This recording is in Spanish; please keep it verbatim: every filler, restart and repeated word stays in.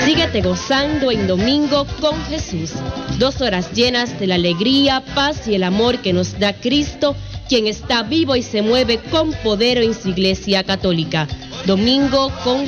Síguete gozando en Domingo con Jesús. Dos horas llenas de la alegría, paz y el amor que nos da Cristo, quien está vivo y se mueve con poder en su Iglesia Católica. Domingo con